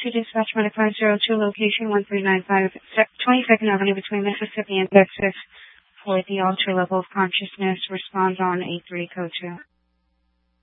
to dispatch Medic 502, location 1395, 22nd Avenue between Mississippi and Texas for the alter level of consciousness. Respond on 83 code 2.